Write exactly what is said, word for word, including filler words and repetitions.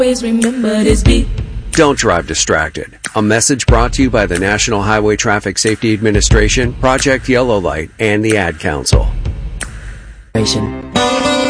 Always remember this beat. Don't drive distracted. A message brought to you by the National Highway Traffic Safety Administration, Project Yellow Light, and the Ad Council.